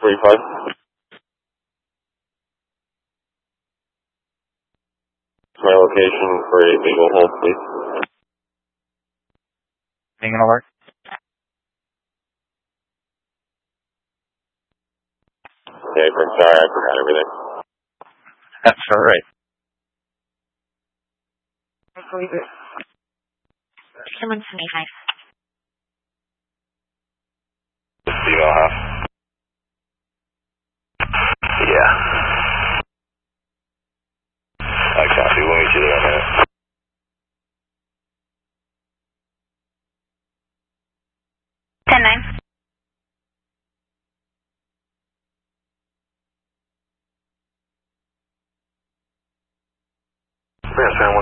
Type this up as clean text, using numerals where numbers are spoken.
45. My location for a legal hold, please. Being an alert. Okay, I'm sorry, I forgot everything. That's all right. Someone 75. You all have? Yeah. I copy. We'll meet you there in a minute. Ten nine. Yes,